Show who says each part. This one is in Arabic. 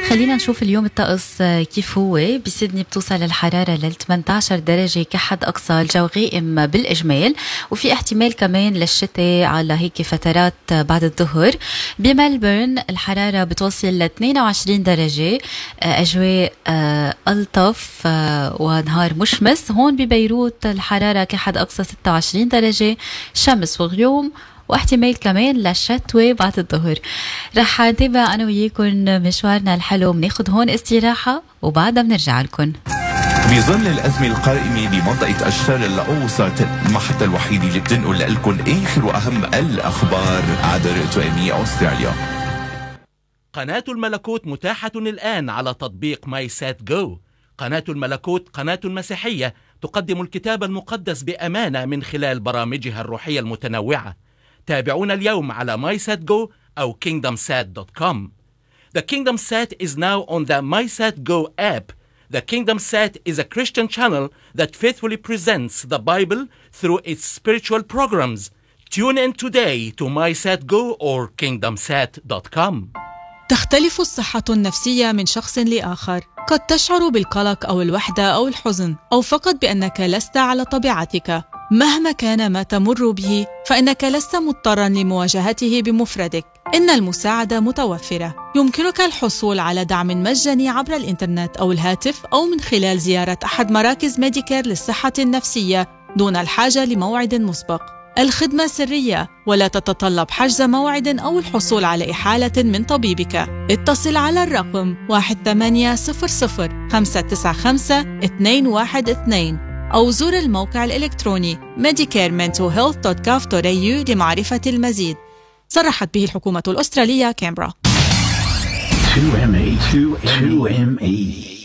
Speaker 1: خلينا نشوف اليوم الطقس كيف هو. بسيدني بتوصل الحرارة لل 18 درجة كحد أقصى، الجو غائم بالإجمال، وفي احتمال كمان للشتاء على هيك فترات بعد الظهر. بملبورن الحرارة بتوصل ل 22 درجة، أجواء ألطف ونهار مشمس. هون ببيروت الحرارة كحد أقصى 26 درجة، شمس وغيوم واحتمال كمان للشتوى بعد الظهر. رح نتابع أنا وياكم مشوارنا الحلو، بناخد هون استراحة وبعدها بنرجع لكم.
Speaker 2: بظل الأزمة القائمة بمنطقة الشرق الأوسط، المحطة الوحيدة اللي بتنقل لكم آخر وأهم الأخبار عبر توامي أستراليا.
Speaker 3: قناة الملكوت متاحة الآن على تطبيق ماي سات جو. قناة الملكوت قناة مسيحية تقدم الكتاب المقدس بأمانة من خلال برامجها الروحية المتنوعة. تابعونا اليوم على MySatGo أو KingdomSat.com. The KingdomSat is now on the MySatGo app. The KingdomSat is a Christian channel that faithfully presents the Bible through its spiritual programs. Tune in today to MySatGo or KingdomSat.com.
Speaker 4: تختلف الصحة النفسية من شخص لآخر. قد تشعر بالقلق أو الوحدة أو الحزن، أو فقط بأنك لست على طبيعتك. مهما كان ما تمر به، فإنك لست مضطراً لمواجهته بمفردك. إن المساعدة متوفرة. يمكنك الحصول على دعم مجاني عبر الإنترنت أو الهاتف، أو من خلال زيارة أحد مراكز ميديكير للصحة النفسية دون الحاجة لموعد مسبق. الخدمة سرية ولا تتطلب حجز موعد أو الحصول على إحالة من طبيبك. اتصل على الرقم 1800-595-212 أو زور الموقع الإلكتروني medicarementalhealth.gov.au لمعرفة المزيد. صرحت به الحكومة الأسترالية كامبرا.
Speaker 5: 2ME